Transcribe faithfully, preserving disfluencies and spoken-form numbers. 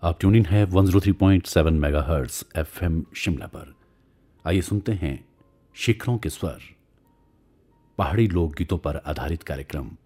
आप tune in है one zero three point seven megahertz FM Shimla पर। आइए सुनते हैं शिखरों के स्वर, पहाड़ी लोकगीतों पर आधारित कार्यक्रम